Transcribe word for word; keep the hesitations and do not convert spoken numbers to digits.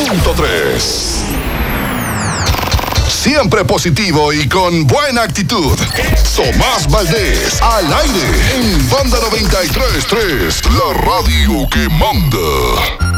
punto tres. Siempre positivo y con buena actitud. Tomás Valdés, al aire, en Banda noventa y tres punto tres, la radio que manda.